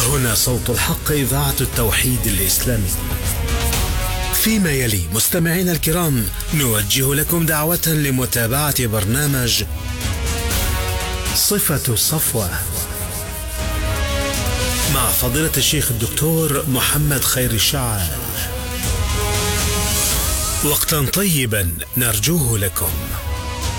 هنا صوت الحق، إذاعة التوحيد الإسلامي. فيما يلي مستمعينا الكرام نوجه لكم دعوة لمتابعة برنامج صفة الصفوة مع فضيلة الشيخ الدكتور محمد خير الشعال. وقتا طيبا نرجوه لكم.